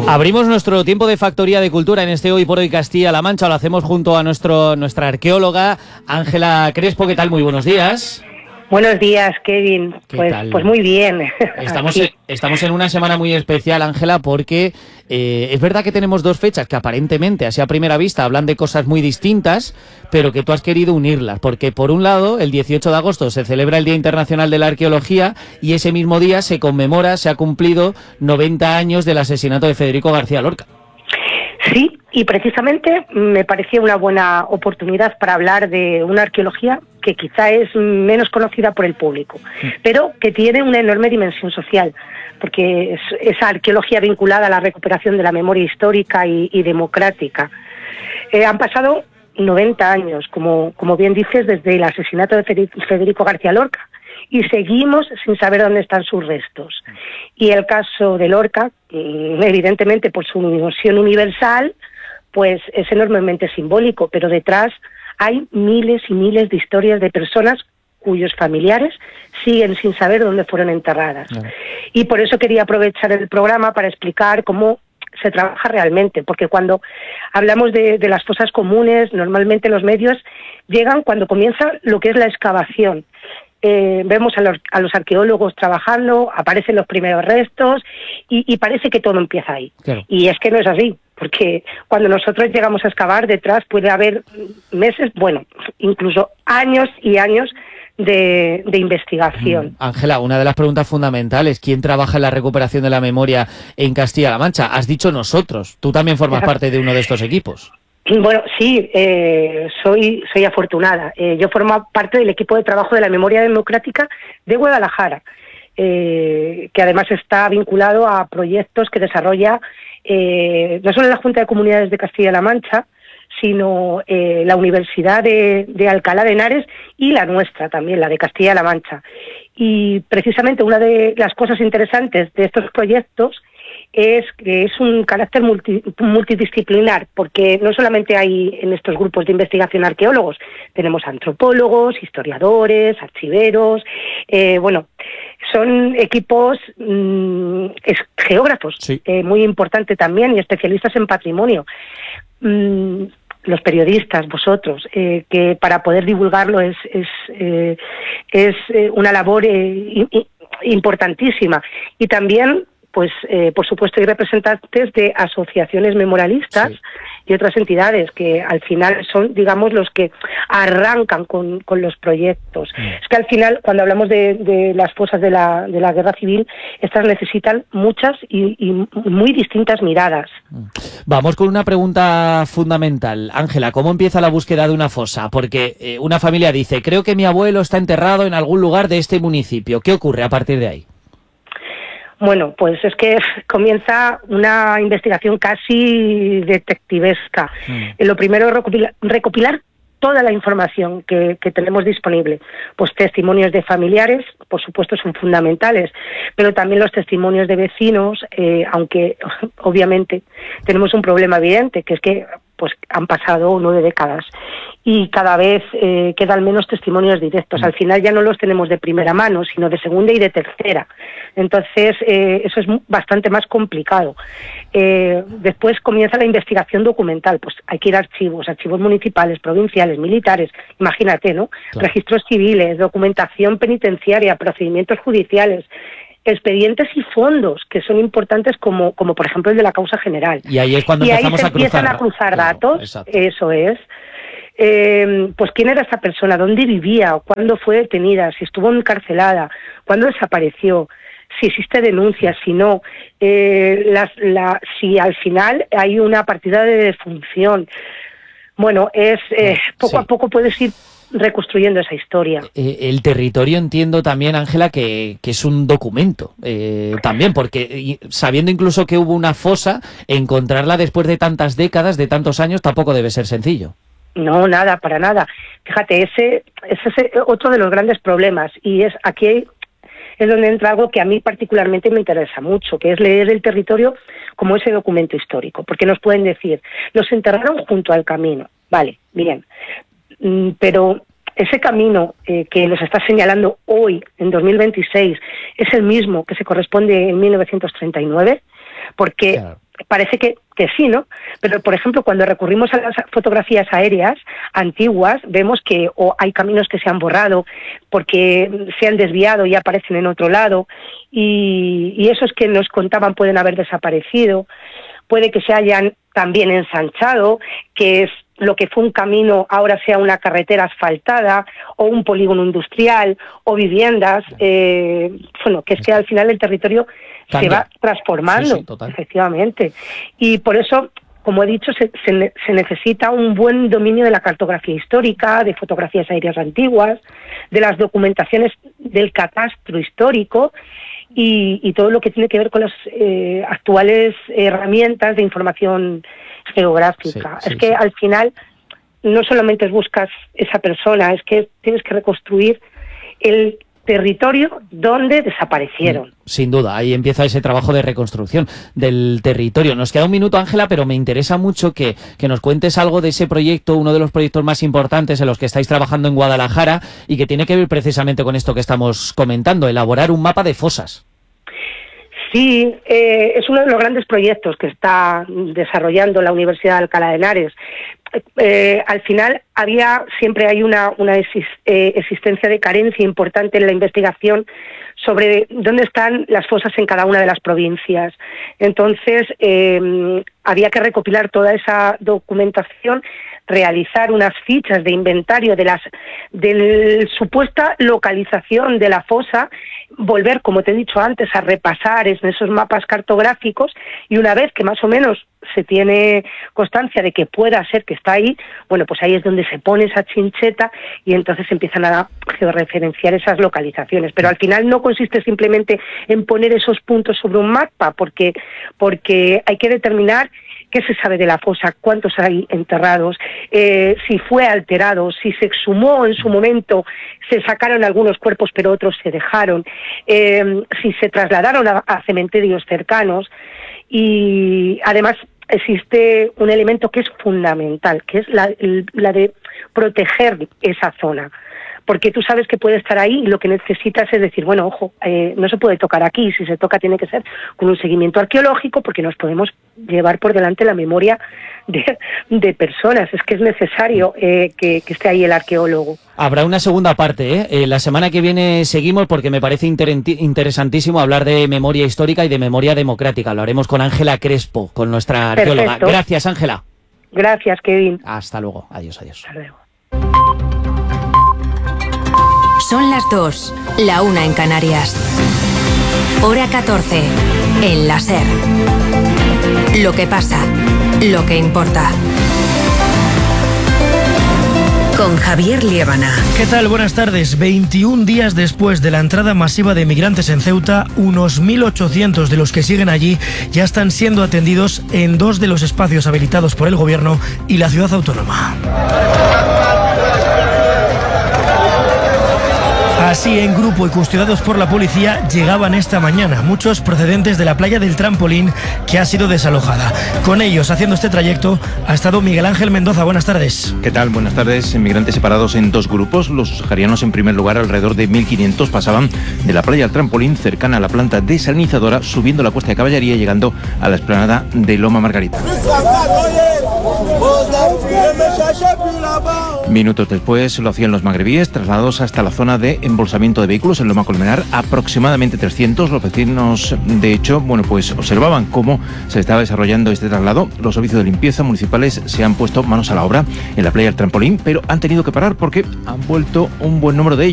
Abrimos nuestro tiempo de factoría de cultura en este Hoy por Hoy Castilla-La Mancha. Lo hacemos junto a nuestra arqueóloga Ángela Crespo. ¿Qué tal? Muy buenos días. Buenos días, Kevin. Pues muy bien. Estamos en una semana muy especial, Ángela, porque es verdad que tenemos dos fechas que aparentemente, así a primera vista, hablan de cosas muy distintas, pero que tú has querido unirlas. Porque, por un lado, el 18 de agosto se celebra el Día Internacional de la Arqueología y ese mismo día se ha cumplido 90 años del asesinato de Federico García Lorca. Sí, y precisamente me parecía una buena oportunidad para hablar de una arqueología que quizá es menos conocida por el público, pero que tiene una enorme dimensión social, porque es esa arqueología vinculada a la recuperación de la memoria histórica y democrática. Han pasado 90 años, como bien dices, desde el asesinato de Federico García Lorca, y seguimos sin saber dónde están sus restos. Y el caso de Lorca, evidentemente por su dimensión universal, pues es enormemente simbólico, pero detrás hay miles y miles de historias de personas cuyos familiares siguen sin saber dónde fueron enterradas. No. Y por eso quería aprovechar el programa para explicar cómo se trabaja realmente, porque cuando hablamos de las fosas comunes, normalmente los medios llegan cuando comienza lo que es la excavación. Vemos a los arqueólogos trabajando, aparecen los primeros restos y parece que todo empieza ahí. Claro. Y es que no es así, porque cuando nosotros llegamos a excavar, detrás puede haber meses, bueno, incluso años y años de investigación. Ángela, una de las preguntas fundamentales, ¿quién trabaja en la recuperación de la memoria en Castilla-La Mancha? Has dicho nosotros, tú también formas parte de uno de estos equipos. Bueno, sí, soy afortunada. Yo formo parte del equipo de trabajo de la memoria democrática de Guadalajara, que además está vinculado a proyectos que desarrolla no solo la Junta de Comunidades de Castilla-La Mancha, sino la Universidad de Alcalá de Henares y la nuestra también, la de Castilla-La Mancha. Y precisamente una de las cosas interesantes de estos proyectos es que es un carácter multidisciplinar, porque no solamente hay en estos grupos de investigación arqueólogos, tenemos antropólogos, historiadores, archiveros, son equipos geógrafos, sí. Muy importante también, y especialistas en patrimonio. Los periodistas, vosotros, que para poder divulgarlo es una labor importantísima. Y también, pues, por supuesto, hay representantes de asociaciones memorialistas, sí, y otras entidades que al final son, digamos, los que arrancan con los proyectos. Es que al final, cuando hablamos de las fosas de la guerra civil, estas necesitan muchas y muy distintas miradas. Vamos con una pregunta fundamental. Ángela, ¿cómo empieza la búsqueda de una fosa? Porque una familia dice, creo que mi abuelo está enterrado en algún lugar de este municipio. ¿Qué ocurre a partir de ahí? Bueno, pues es que comienza una investigación casi detectivesca. Lo primero es recopilar toda la información que tenemos disponible. Pues testimonios de familiares, por supuesto, son fundamentales, pero también los testimonios de vecinos, aunque obviamente tenemos un problema evidente, que es que pues han pasado 9 décadas y cada vez quedan menos testimonios directos. Al final ya no los tenemos de primera mano, sino de segunda y de tercera. Entonces, eso es bastante más complicado. Después comienza la investigación documental. Pues hay que ir a archivos municipales, provinciales, militares, imagínate, ¿no? Claro. Registros civiles, documentación penitenciaria, procedimientos judiciales, expedientes y fondos que son importantes como por ejemplo el de la causa general. Y ahí es cuando empiezan a cruzar datos, exacto. Eso es. Pues quién era esa persona, dónde vivía, cuándo fue detenida, si estuvo encarcelada, cuándo desapareció, si existe denuncia, si no, si al final hay una partida de defunción. Bueno, poco a poco puedes ir reconstruyendo esa historia. El territorio, entiendo también, Ángela, que es un documento, también, porque sabiendo incluso que hubo una fosa, encontrarla después de tantas décadas, de tantos años, tampoco debe ser sencillo. No, nada, para nada. Fíjate, ese es otro de los grandes problemas, y aquí es donde entra algo que a mí particularmente me interesa mucho, que es leer el territorio como ese documento histórico, porque nos pueden decir, los enterraron junto al camino, vale, bien, pero ese camino que nos está señalando hoy, en 2026, es el mismo que se corresponde en 1939, porque claro, parece que sí, ¿no? Pero, por ejemplo, cuando recurrimos a las fotografías aéreas antiguas, vemos que hay caminos que se han borrado porque se han desviado y aparecen en otro lado, y esos que nos contaban pueden haber desaparecido, puede que se hayan también ensanchado, que es lo que fue un camino ahora sea una carretera asfaltada o un polígono industrial o viviendas, bueno, que es que al final el territorio cambia, se va transformando, sí, total. Efectivamente. Y por eso, como he dicho, se necesita un buen dominio de la cartografía histórica, de fotografías aéreas antiguas, de las documentaciones del catastro histórico y todo lo que tiene que ver con las actuales herramientas de información geográfica. Sí, es que al final no solamente buscas esa persona, es que tienes que reconstruir el territorio donde desaparecieron. Sin duda, ahí empieza ese trabajo de reconstrucción del territorio. Nos queda un minuto, Ángela, pero me interesa mucho que nos cuentes algo de ese proyecto, uno de los proyectos más importantes en los que estáis trabajando en Guadalajara y que tiene que ver precisamente con esto que estamos comentando, elaborar un mapa de fosas. Sí, es uno de los grandes proyectos que está desarrollando la Universidad de Alcalá de Henares. Al final siempre hay una existencia de carencia importante en la investigación sobre dónde están las fosas en cada una de las provincias. Entonces, había que recopilar toda esa documentación, realizar unas fichas de inventario de la supuesta localización de la fosa, volver, como te he dicho antes, a repasar en esos mapas cartográficos, y una vez que más o menos se tiene constancia de que pueda ser que está ahí, bueno, pues ahí es donde se pone esa chincheta y entonces empiezan a georreferenciar esas localizaciones. Pero al final no consiste simplemente en poner esos puntos sobre un mapa, porque hay que determinar qué se sabe de la fosa, cuántos hay enterrados, si fue alterado, si se exhumó en su momento, se sacaron algunos cuerpos pero otros se dejaron, si se trasladaron a cementerios cercanos. Y además existe un elemento que es fundamental, que es la de proteger esa zona. Porque tú sabes que puede estar ahí y lo que necesitas es decir, bueno, ojo, no se puede tocar aquí, si se toca tiene que ser con un seguimiento arqueológico, porque nos podemos llevar por delante la memoria de personas. Es que es necesario que esté ahí el arqueólogo. Habrá una segunda parte, ¿eh? La semana que viene seguimos porque me parece interesantísimo hablar de memoria histórica y de memoria democrática. Lo haremos con Ángela Crespo, con nuestra arqueóloga. Perfecto. Gracias, Ángela. Gracias, Kevin. Hasta luego. Adiós, adiós. Hasta luego. Son las 2, la 1 en Canarias. Hora 14, en la SER. Lo que pasa, lo que importa. Con Javier Liébana. ¿Qué tal? Buenas tardes. 21 días después de la entrada masiva de migrantes en Ceuta, unos 1.800 de los que siguen allí ya están siendo atendidos en 2 de los espacios habilitados por el gobierno y la ciudad autónoma. Así, en grupo y custodiados por la policía, llegaban esta mañana, muchos procedentes de la playa del Trampolín, que ha sido desalojada. Con ellos, haciendo este trayecto, ha estado Miguel Ángel Mendoza. Buenas tardes. ¿Qué tal? Buenas tardes. Migrantes separados en 2 grupos. Los saharianos, en primer lugar, alrededor de 1.500, pasaban de la playa del Trampolín, cercana a la planta desalinizadora, subiendo la Cuesta de Caballería y llegando a la explanada de Loma Margarita. Minutos después lo hacían los magrebíes, trasladados hasta la zona de embolsamiento de vehículos en Loma Colmenar, aproximadamente 300. Los vecinos, de hecho, pues observaban cómo se estaba desarrollando este traslado. Los servicios de limpieza municipales se han puesto manos a la obra en la playa del Trampolín, pero han tenido que parar porque han vuelto un buen número de ellos.